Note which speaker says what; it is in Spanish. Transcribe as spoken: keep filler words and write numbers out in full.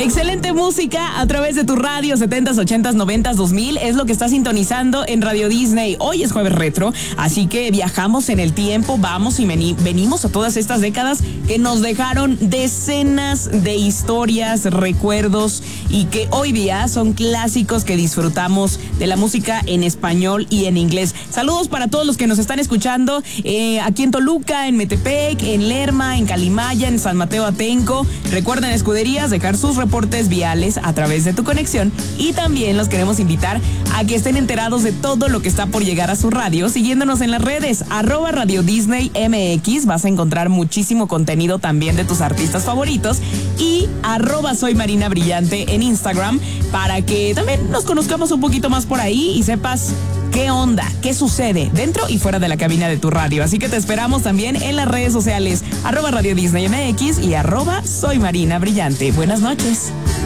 Speaker 1: Excelente música a través de tu radio setentas, ochentas, noventas, dos mil. Es lo que está sintonizando en Radio Disney. Hoy es jueves retro, así que viajamos en el tiempo, vamos y veni- venimos a todas estas décadas que nos dejaron decenas de historias, recuerdos y que hoy día son clásicos que disfrutamos de la música en español y en inglés. Saludos para todos los que nos están escuchando eh, aquí en Toluca, en Metepec, en Lerma, en Calimaya, en San Mateo Atenco. Recuerden, escuderías, dejar sus reportes viales a través de tu conexión y también los queremos invitar a que estén enterados de todo lo que está por llegar a su radio siguiéndonos en las redes arroba Radio Disney M X. Vas a encontrar muchísimo contenido también de tus artistas favoritos y arroba Soy Marina Brillante en Instagram para que también nos conozcamos un poquito más por ahí y sepas qué onda, qué sucede dentro y fuera de la cabina de tu radio. Así que te esperamos también en las redes sociales arroba Radio Disney M X y arroba Soy Marina Brillante. Buenas noches.